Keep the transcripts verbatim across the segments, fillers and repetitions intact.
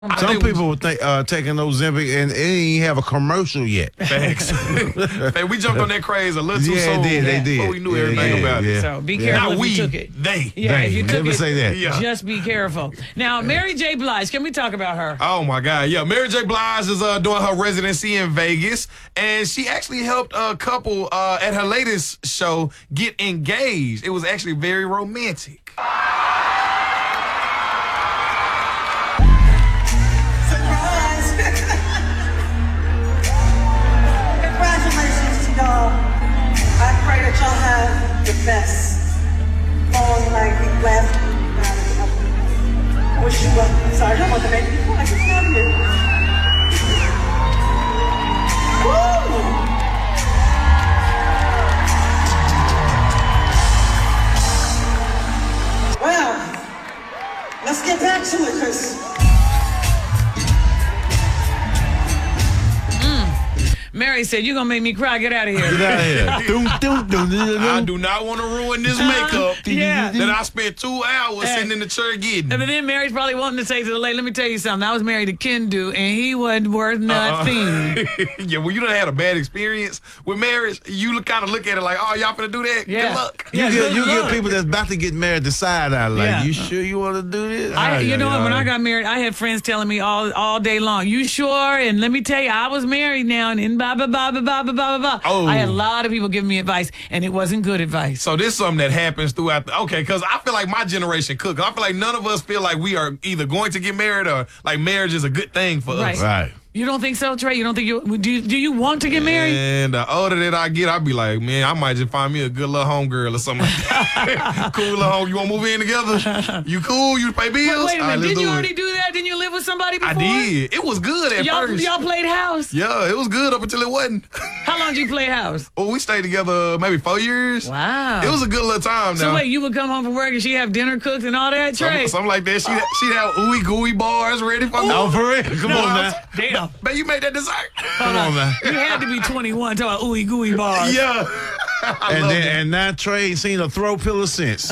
Some people would think uh, taking Ozempic and it ain't have a commercial yet. Facts. Hey, we jumped on that craze a little too yeah, soon. They did. They did. Before we knew yeah, everything yeah, about yeah. it. So be yeah. careful Not if we, you took it. they. Yeah, they. if you took Never it, say that. Yeah. just be careful. Now, Mary J. Blige, can we talk about her? Oh my God, yeah. Mary J. Blige is uh, doing her residency in Vegas, and she actually helped a couple uh, at her latest show get engaged. It was actually very romantic. Congratulations to y'all. I pray that y'all have the best long, like, last I wish you well. I'm sorry, I don't want the baby. Come on, get out of here. Woo! Well, let's get back to it, Chris. Mary said, "You're going to make me cry. Get out of here." Get out of here. Dum, dum, dum, dum, dum. I do not want to ruin this makeup Yeah. that I spent two hours Hey. sitting in the chair getting. And then Mary's probably wanting to say to the lady, "Let me tell you something. I was married to Kendu, and he wasn't worth nothing." Yeah, well, you done had a bad experience with marriage. You kind of look at it like, oh, y'all finna do that? Yeah. Good luck. You, Yeah, get, good you luck. get people that's about to get married the side eye. Like, Yeah. you sure you want to do this? I, Ah, you yeah, know what? yeah, When I yeah. got married, I had friends telling me all all day long, "You sure?" And let me tell you, I was married now, and in blah blah blah blah blah blah blah blah. Oh. I had a lot of people giving me advice, and it wasn't good advice. So this is something that happens throughout the, okay, because I feel like my generation cook. I feel like none of us feel like we are either going to get married or like marriage is a good thing for Right. us. Right. You don't think so, Trey? You don't think you do? You, do you want to get married? And the older that I get, I be like, man, I might just find me a good little homegirl or something like that. Cool little home. You want to move in together? You cool? You pay bills? Wait a All right, minute. let's Didn't you do already it. do that? Didn't you live with somebody before? I did. It was good at Y'all, first. y'all played house. Yeah, it was good up until it wasn't. How long did you play house? Well, we stayed together maybe four years. Wow. It was a good little time So now. wait, you would come home from work and she have dinner cooked and all that, Trey? Something, something like that. She she'd have ooey gooey bars ready for me. Oh, for real? Come on now. Damn. Man, you made that dessert. Come on now. You had to be twenty-one talking about ooey gooey bars. Yeah. I And love then, it. and now Trey ain't seen a throw pillow since.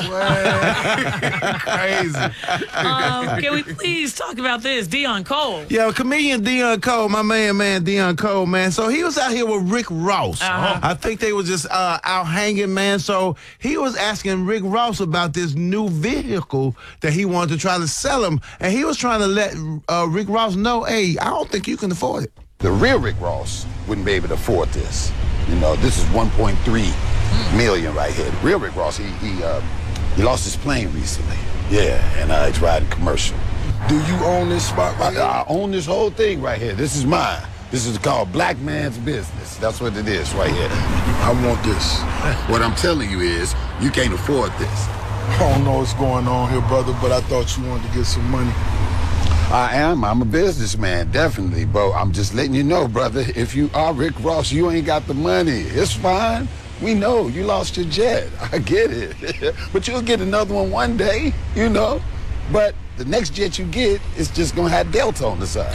Crazy. Um, can we please talk about this? Dion Cole. Yeah, comedian Dion Cole, my man, man, Dion Cole, man. So he was out here with Rick Ross. Uh-huh. I think they was just uh, out hanging, man. So he was asking Rick Ross about this new vehicle that he wanted to try to sell him. And he was trying to let uh, Rick Ross know, hey, I don't think you can afford it. The real Rick Ross wouldn't be able to afford this. You know, this is one point three million right here. The real Rick Ross, he he uh, he lost his plane recently. Yeah, and uh, he's riding commercial. Do you own this spot right I, here? I own this whole thing right here. This is mine. This is called Black Man's Business. That's what it is right here. I want this. What I'm telling you is, you can't afford this. I don't know what's going on here, brother, but I thought you wanted to get some money. I am. I'm a businessman, definitely. But I'm just letting you know, brother, if you are Rick Ross, you ain't got the money. It's fine. We know you lost your jet. I get it. But you'll get another one one day, you know. But the next jet you get is just going to have Delta on the side.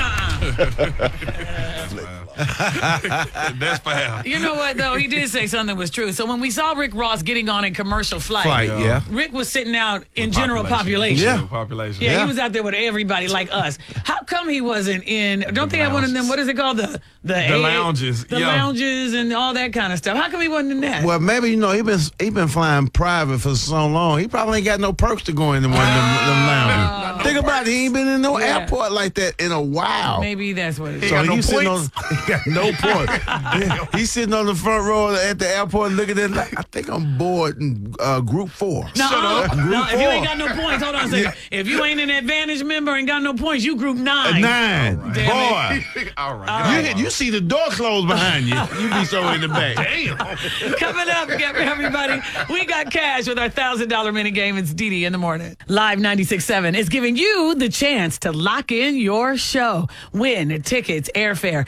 That's foul. You know what, though? He did say something that was true. So when we saw Rick Ross getting on a commercial flight, Flight, yeah. Rick was sitting out in general population. Yeah. Population. Yeah, Yeah. he was out there with everybody like us. How come he wasn't in? Don't they have one of them? What is it called? The the, The lounges, the yeah. lounges, and all that kind of stuff. How come he wasn't in that? Well, maybe, you know, he been he been flying private for so long. He probably ain't got no perks to go into one of them, them lounges. Think about it. He ain't been in no Yeah. airport like that in a while. Maybe that's what it is. So got no he's sitting on, points? he got no points. He's sitting on the front row at the airport looking at it like, I think I'm bored in uh, group four. No, uh, Group no, if you four. ain't got no points, hold on a second. If you ain't an advantage member and got no points, you group nine. Nine. Damn Boy. All right. You, hit- you see the door closed behind you. You be so in the back. Damn. Coming up, everybody, we got cash with our one thousand dollar mini game. It's Dee Dee in the morning. Live ninety-six point seven is giving you the chance to lock in your show. Win tickets, airfare, and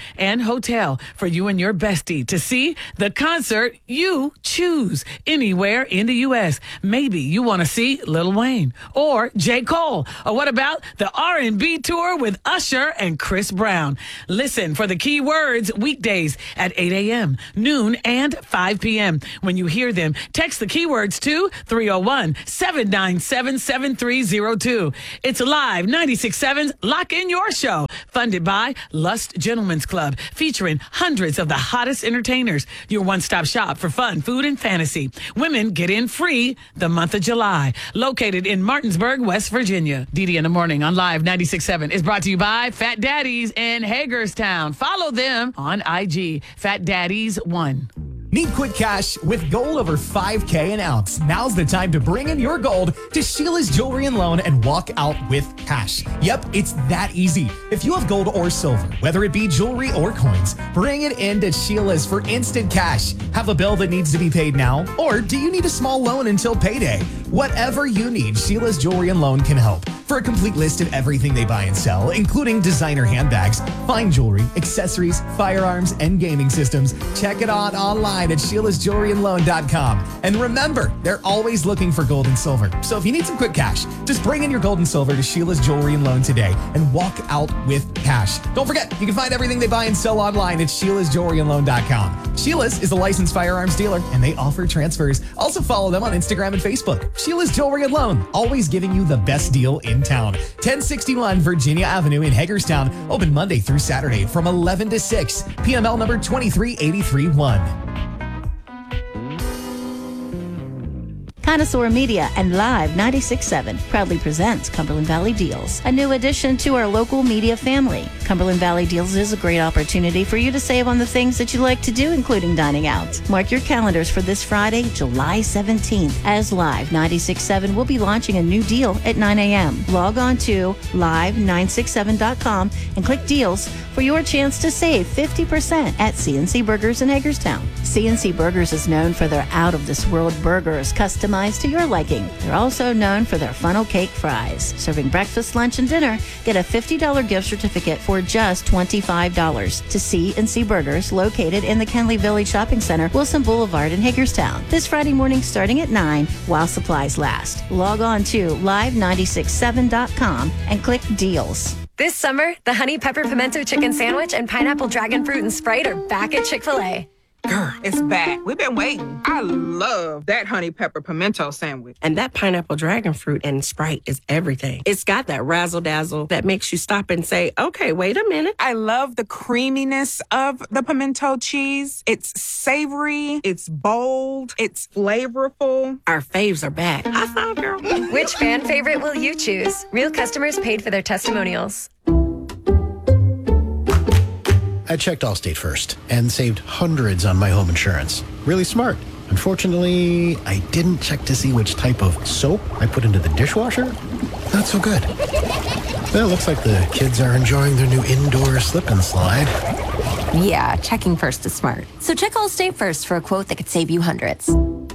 hotel for you and your bestie to see the concert you choose anywhere in the U S. Maybe you want to see Lil Wayne or J. Cole. Or what about the R and B tour with Usher and Chris Brown? Listen for the key words weekdays at eight a.m., noon, and five p.m. When you hear them, text the keywords to three oh one, seven nine seven, seven three oh two. It's Live ninety-six point seven's Lock In Your Show, funded by Lust Gentlemen's Club, featuring hundreds of the hottest entertainers. Your one-stop shop for fun, food, and fantasy. Women get in free the month of July. Located in Martinsburg, West Virginia. Didi in the Morning on Live ninety-six point seven is brought to you by Fat Daddies in Hagerstown. Follow them on I G, Fat Daddies one. Need quick cash with gold over five K an ounce? Now's the time to bring in your gold to Sheila's Jewelry and Loan and walk out with cash. Yep, it's that easy. If you have gold or silver, whether it be jewelry or coins, bring it in to Sheila's for instant cash. Have a bill that needs to be paid now? Or do you need a small loan until payday? Whatever you need, Sheila's Jewelry and Loan can help. For a complete list of everything they buy and sell, including designer handbags, fine jewelry, accessories, firearms, and gaming systems, check it out online at Sheila's Jewelry and Loan dot com. And remember, they're always looking for gold and silver. So if you need some quick cash, just bring in your gold and silver to Sheila's Jewelry and Loan today and walk out with cash. Don't forget, you can find everything they buy and sell online at Sheila's Jewelry and Loan dot com. Sheila's is a licensed firearms dealer, and they offer transfers. Also follow them on Instagram and Facebook. Sheila's Jewelry and Loan, always giving you the best deal in town. ten sixty-one Virginia Avenue in Hagerstown, open Monday through Saturday from eleven to six. P M L number two three eight three one. Connoisseur Media and Live ninety-six point seven proudly presents Cumberland Valley Deals, a new addition to our local media family. Cumberland Valley Deals is a great opportunity for you to save on the things that you like to do, including dining out. Mark your calendars for this Friday, July seventeenth, as Live ninety-six point seven will be launching a new deal at nine a.m. Log on to live nine six seven dot com and click Deals for your chance to save fifty percent at C N C Burgers in Hagerstown. C N C Burgers is known for their out-of-this-world burgers, customized to your liking. They're also known for their funnel cake fries. Serving breakfast, lunch, and dinner, get a fifty dollars gift certificate for just twenty-five dollars to C N C Burgers, located in the Kenley Village Shopping Center, Wilson Boulevard in Hagerstown. This Friday morning starting at nine while supplies last. Log on to live nine six seven dot com and click Deals. This summer, the Honey Pepper Pimento Chicken Sandwich and Pineapple Dragon Fruit and Sprite are back at Chick-fil-A. Girl, it's back. We've been waiting. I love that honey pepper pimento sandwich. And that pineapple dragon fruit and Sprite is everything. It's got that razzle dazzle that makes you stop and say, okay, wait a minute. I love the creaminess of the pimento cheese. It's savory. It's bold. It's flavorful. Our faves are back. I thought, girl. Which fan favorite will you choose? Real customers paid for their testimonials. I checked Allstate first and saved hundreds on my home insurance. Really smart. Unfortunately, I didn't check to see which type of soap I put into the dishwasher. Not so good. Well, it looks like the kids are enjoying their new indoor slip and slide. Yeah, checking first is smart. So check Allstate first for a quote that could save you hundreds.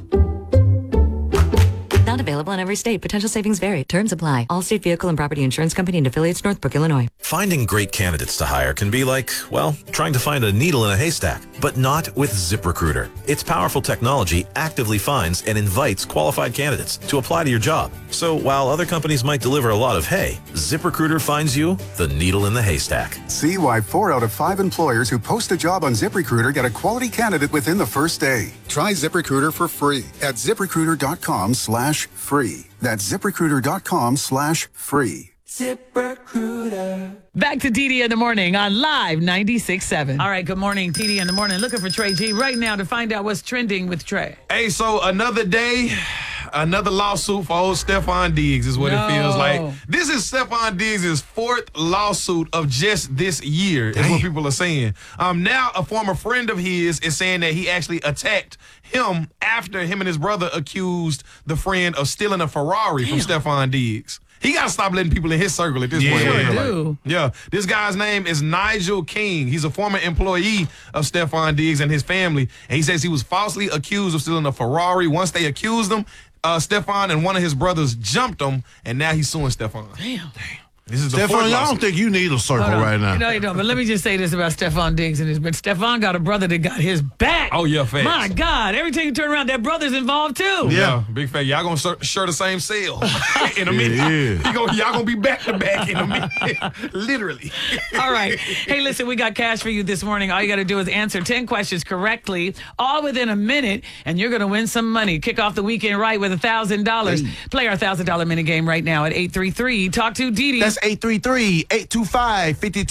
Not available in every state. Potential savings vary. Terms apply. Allstate Vehicle and Property Insurance Company and affiliates, Northbrook, Illinois. Finding great candidates to hire can be like, well, trying to find a needle in a haystack, but not with ZipRecruiter. Its powerful technology actively finds and invites qualified candidates to apply to your job. So while other companies might deliver a lot of hay, ZipRecruiter finds you the needle in the haystack. See why four out of five employers who post a job on ZipRecruiter get a quality candidate within the first day. Try ZipRecruiter for free at ZipRecruiter.com slash free. That's ZipRecruiter.com slash free. ZipRecruiter. Back to Didi in the Morning on Live ninety-six point seven. All right, good morning, Didi in the Morning. Looking for Trey G right now to find out what's trending with Trey. Hey, so another day, another lawsuit for old Stephon Diggs is what No. it feels like. This is Stephon Diggs' fourth lawsuit of just this year, is what people are saying. Um, now, a former friend of his is saying that he actually attacked him after him and his brother accused the friend of stealing a Ferrari from Stephon Diggs. He got to stop letting people in his circle at this point. Sure man. do. Like, yeah. This guy's name is Nigel King. He's a former employee of Stephon Diggs and his family. And he says he was falsely accused of stealing a Ferrari. Once they accused him, uh, Stephon and one of his brothers jumped him, and now he's suing Stephon. Damn. This is the Stephon, fourth I lawsuit. don't think you need a circle Hold on. right now. No, you don't. But let me just say this about Stephon Diggs and his. But Stephon got a brother that got his back. Oh, yeah, facts. My God. Every time you turn around, that brother's involved too. Yeah, big fat. Y'all gonna share, share the same cell in a minute. Yeah. You gonna, y'all gonna be back to back in a minute. Literally. All right. Hey, listen, we got cash for you this morning. All you got to do is answer ten questions correctly, all within a minute, and you're going to win some money. Kick off the weekend right with one thousand dollars. Play our one thousand dollars minute game right now at eight three three. Talk to Dee Dee. That's eight three three, eight two five, five two